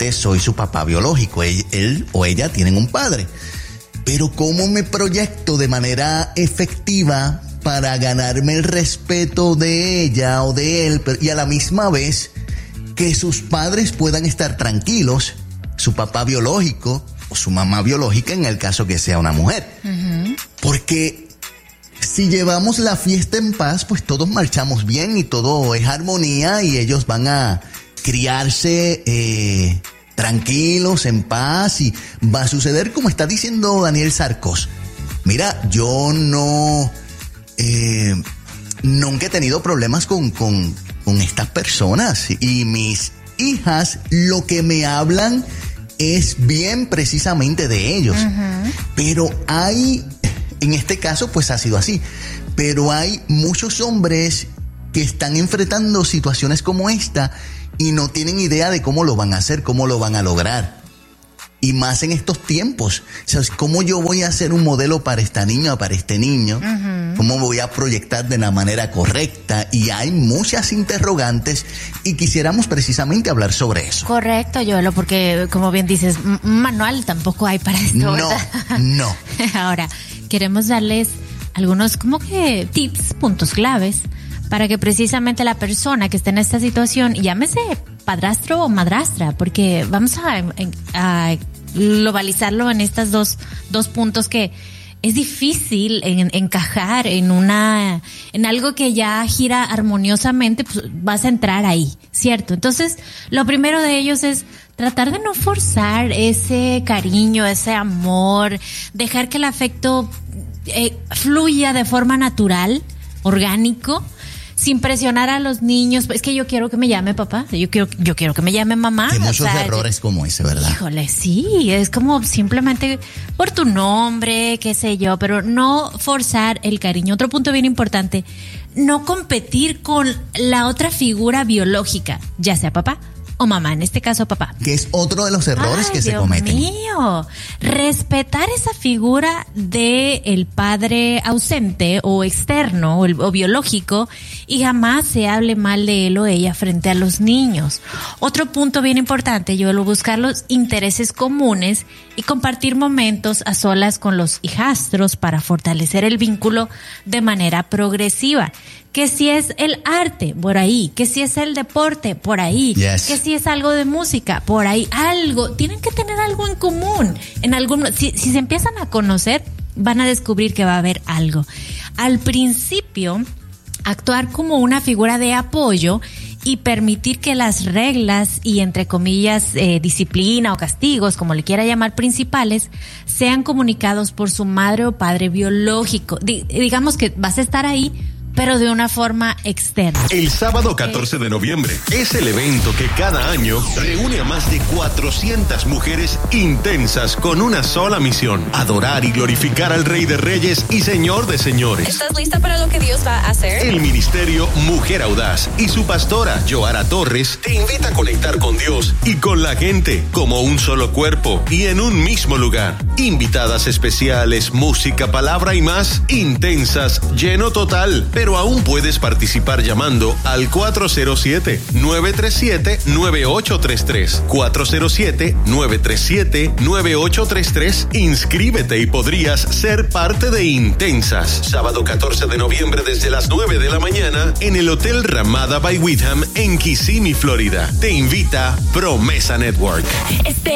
obviamente soy su papá biológico, él o ella tienen un padre. Pero ¿cómo me proyecto de manera efectiva para ganarme el respeto de ella o de él y a la misma vez que sus padres puedan estar tranquilos, su papá biológico o su mamá biológica en el caso que sea una mujer? Uh-huh. Porque si llevamos la fiesta en paz, pues todos marchamos bien y todo es armonía y ellos van a criarse tranquilos, en paz, y va a suceder como está diciendo Daniel Sarcos. Mira, yo nunca he tenido problemas con estas personas y mis hijas lo que me hablan es bien precisamente de ellos. Uh-huh. Pero en este caso pues ha sido así, pero hay muchos hombres que están enfrentando situaciones como esta y no tienen idea de cómo lo van a hacer, cómo lo van a lograr. Y más en estos tiempos. O sea, ¿cómo yo voy a ser un modelo para esta niña o para este niño? Uh-huh. ¿Cómo voy a proyectar de la manera correcta? Y hay muchas interrogantes y quisiéramos precisamente hablar sobre eso. Correcto, Yoelo, porque como bien dices, manual tampoco hay para esto, ¿verdad? No. Ahora, queremos darles algunos como que tips, puntos claves, para que precisamente la persona que esté en esta situación, llámese padrastro o madrastra, porque vamos a globalizarlo en estos dos puntos que es difícil encajar en algo que ya gira armoniosamente, pues vas a entrar ahí, ¿cierto? Entonces, lo primero de ellos es tratar de no forzar ese cariño, ese amor, dejar que el afecto fluya de forma natural, orgánico, sin presionar a los niños. Es que yo quiero que me llame papá, yo quiero que me llame mamá. Hay muchos errores como ese, ¿verdad? Híjole, sí, es como simplemente por tu nombre, qué sé yo, pero no forzar el cariño. Otro punto bien importante, no competir con la otra figura biológica, ya sea papá o mamá, en este caso papá. Que es otro de los errores que se cometen. Dios mío, respetar esa figura de el padre ausente o externo o biológico y jamás se hable mal de él o ella frente a los niños. Otro punto bien importante, buscar los intereses comunes y compartir momentos a solas con los hijastros para fortalecer el vínculo de manera progresiva. Que si es el arte, por ahí, que si es el deporte, por ahí, yes, que si es algo de música, por ahí, algo, tienen que tener algo en común, si se empiezan a conocer, van a descubrir que va a haber algo. Al principio, actuar como una figura de apoyo y permitir que las reglas y, entre comillas, disciplina o castigos, como le quiera llamar, principales, sean comunicados por su madre o padre biológico. Digamos que vas a estar ahí, pero de una forma externa. El sábado 14 de noviembre es el evento que cada año reúne a más de 400 mujeres intensas con una sola misión: adorar y glorificar al Rey de Reyes y Señor de Señores. ¿Estás lista para lo que Dios va a hacer? El Ministerio Mujer Audaz y su pastora, Joara Torres, te invita a conectar con Dios y con la gente como un solo cuerpo y en un mismo lugar. Invitadas especiales, música, palabra y más. Intensas, lleno total. Pero aún puedes participar llamando al 407-937-9833. 407-937-9833. Inscríbete y podrías ser parte de Intensas. Sábado 14 de noviembre desde las 9 de la mañana en el Hotel Ramada by Witham en Kissimmee, Florida. Te invita Promesa Network.